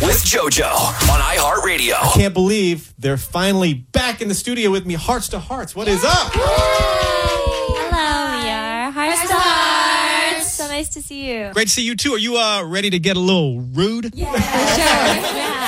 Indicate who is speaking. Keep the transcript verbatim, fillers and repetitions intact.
Speaker 1: with JoJo on iHeartRadio.
Speaker 2: I can't believe they're finally back in the studio with me. Hearts to Hearts. What is up?
Speaker 3: Hello, we are Hearts to Hearts. So nice to see you.
Speaker 4: Great to see you, too. Are you uh, ready to get a little rude?
Speaker 3: Yeah. Sure. Yeah.